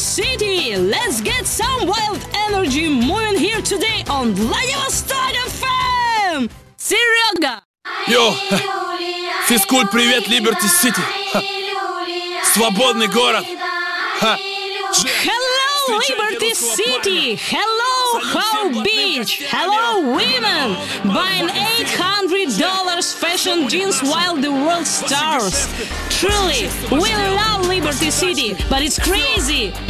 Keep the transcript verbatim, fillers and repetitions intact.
City! Let's get some wild energy moving here today on Vladivostok эф эм! Серега! Йоу! Физкульт, привет, Liberty City! Ха. Свободный город! Ха. Hello, Liberty City! Hello, Hope Beach! Hello, women! Buying eight hundred dollars fashion jeans while the world starves! Truly, we love Liberty City, but it's crazy!